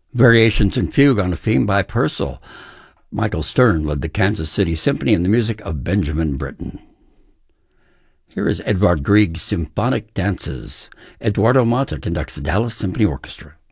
Variations in Fugue on a Theme by Purcell. Michael Stern led the Kansas City Symphony in the music of Benjamin Britten. Here is Edvard Grieg's Symphonic Dances. Eduardo Mata conducts the Dallas Symphony Orchestra.